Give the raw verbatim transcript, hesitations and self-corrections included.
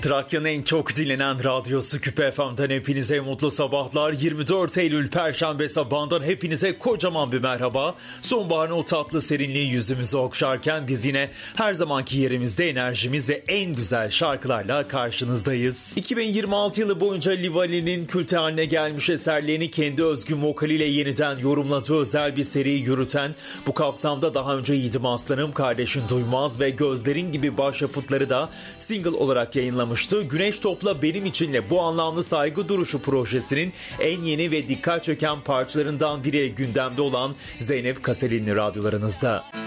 Trakya'nın en çok dinlenen radyosu Küpe F M'den hepinize mutlu sabahlar. yirmi dört Eylül Perşembe sabahından hepinize kocaman bir merhaba. Sonbaharın o tatlı serinliği yüzümüzü okşarken biz yine her zamanki yerimizde enerjimiz ve en güzel şarkılarla karşınızdayız. iki bin yirmi altı yılı boyunca Livali'nin kült haline gelmiş eserlerini kendi özgün vokaliyle yeniden yorumladığı özel bir seriyi yürüten, bu kapsamda daha önce Yiğidim Aslanım, Kardeşin Duymaz ve Gözlerin gibi başyapıtları da single olarak yayınlamıştı. Güneş Topla Benim İçinle bu anlamlı saygı duruşu projesinin en yeni ve dikkat çeken parçalarından biri gündemde olan Zeynep Kaselinli radyolarınızda.